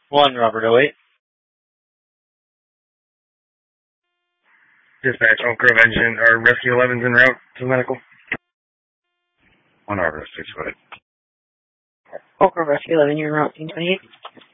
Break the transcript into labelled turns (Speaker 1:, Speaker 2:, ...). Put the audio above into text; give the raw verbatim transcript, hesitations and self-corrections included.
Speaker 1: One, Robert oh eight.
Speaker 2: Dispatch, Oak Grove Engine, or Rescue eleven's en route to medical.
Speaker 3: One Robert six foot.
Speaker 4: Oak Grove Rescue eleven, you're en route, team twenty-eight.